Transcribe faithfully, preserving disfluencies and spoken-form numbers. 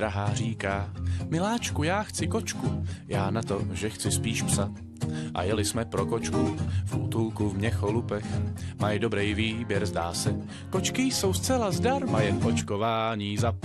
drahá říká: miláčku, já chci kočku, já na to, že chci spíš psa. A jeli jsme pro kočku v útulku v Měcholupech. Mají dobrý výběr, zdá se. Kočky jsou zcela zdarma, jen očkování za